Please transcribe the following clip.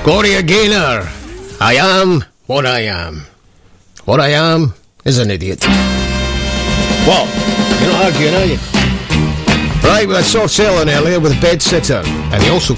Gloria Gaynor. I am what I am. What I am is an idiot. Well, you're not arguing, are you? Right, we had Soft Sailing earlier with Bed Sitter, and he also